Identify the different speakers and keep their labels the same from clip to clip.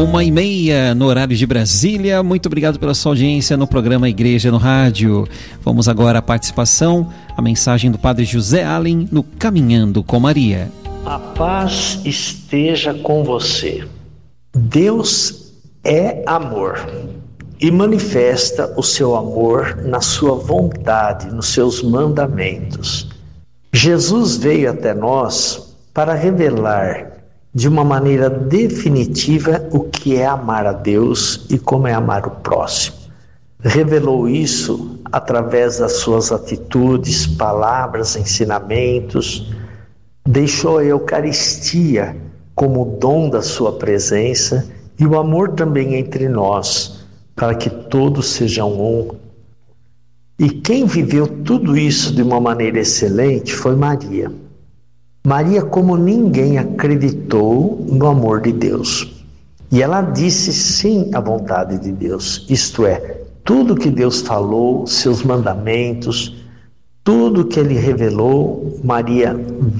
Speaker 1: 1h30 no horário de Brasília. Muito obrigado pela sua audiência no programa Igreja no Rádio. Vamos agora à participação, a mensagem do Padre José Allen no Caminhando com Maria.
Speaker 2: A paz esteja com você. Deus é amor e manifesta o seu amor na sua vontade, nos seus mandamentos. Jesus veio até nós para revelar de uma maneira definitiva o que é amar a Deus e como é amar o próximo. Revelou isso através das suas atitudes, palavras, ensinamentos. Deixou a Eucaristia como dom da sua presença e o amor também entre nós, para que todos sejam um. E quem viveu tudo isso de uma maneira excelente foi Maria. Maria, como ninguém, acreditou no amor de Deus. E ela disse sim à vontade de Deus, isto é, tudo que Deus falou, seus mandamentos, tudo que Ele revelou, Maria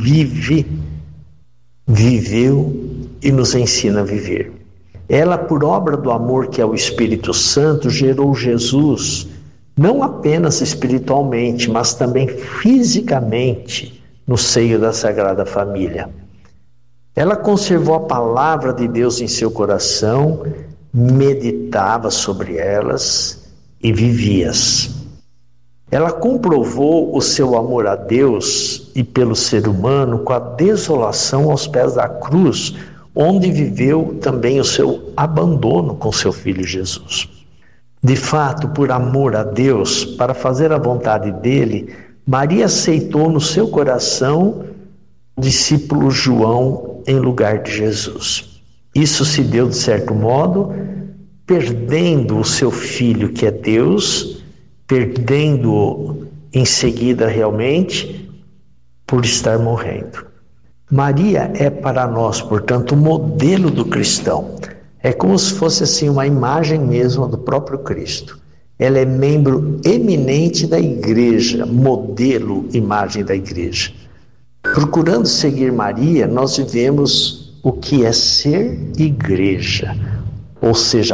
Speaker 2: viveu e nos ensina a viver. Ela, por obra do amor que é o Espírito Santo, gerou Jesus, não apenas espiritualmente, mas também fisicamente, no seio da Sagrada Família. Ela conservou a palavra de Deus em seu coração, meditava sobre elas e vivia-as. Ela comprovou o seu amor a Deus e pelo ser humano com a desolação aos pés da cruz, onde viveu também o seu abandono com seu Filho Jesus. De fato, por amor a Deus, para fazer a vontade dele, Maria aceitou no seu coração o discípulo João em lugar de Jesus. Isso se deu, de certo modo, perdendo o seu filho, que é Deus, perdendo-o em seguida realmente, por estar morrendo. Maria é para nós, portanto, o modelo do cristão. É como se fosse assim uma imagem mesmo do próprio Cristo. Ela é membro eminente da igreja, modelo, imagem da igreja. Procurando seguir Maria, nós vivemos o que é ser igreja, ou seja,